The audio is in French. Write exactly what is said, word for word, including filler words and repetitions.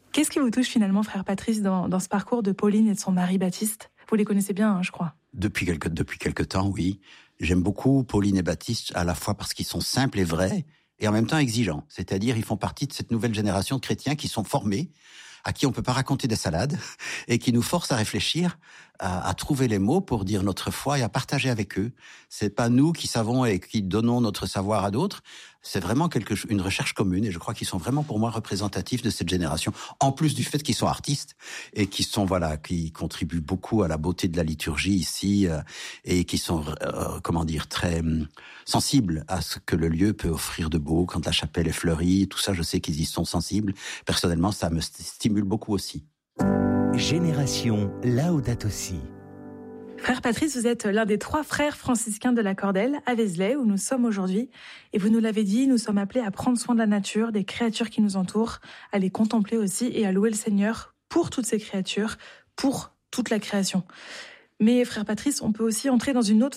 Qu'est-ce qui vous touche finalement, frère Patrice, dans, dans ce parcours de Pauline et de son mari Baptiste ? Vous les connaissez bien, hein, je crois. Depuis quelque, depuis quelque temps, oui. J'aime beaucoup Pauline et Baptiste, à la fois parce qu'ils sont simples et vrais, et en même temps exigeants. C'est-à-dire, ils font partie de cette nouvelle génération de chrétiens qui sont formés, à qui on peut pas raconter des salades, et qui nous forcent à réfléchir, à, à trouver les mots pour dire notre foi et à partager avec eux. C'est pas nous qui savons et qui donnons notre savoir à d'autres. C'est vraiment quelque, une recherche commune, et je crois qu'ils sont vraiment pour moi représentatifs de cette génération. En plus du fait qu'ils sont artistes et qui sont voilà, qui contribuent beaucoup à la beauté de la liturgie ici, euh, et qui sont euh, comment dire très euh, sensibles à ce que le lieu peut offrir de beau quand la chapelle est fleurie. Tout ça, je sais qu'ils y sont sensibles. Personnellement, ça me stimule beaucoup aussi. Génération Laudato Si. Frère Patrice, vous êtes l'un des trois frères franciscains de la Cordelle, à Vézelay, où nous sommes aujourd'hui. Et vous nous l'avez dit, nous sommes appelés à prendre soin de la nature, des créatures qui nous entourent, à les contempler aussi et à louer le Seigneur pour toutes ces créatures, pour toute la création. Mais frère Patrice, on peut aussi entrer dans une autre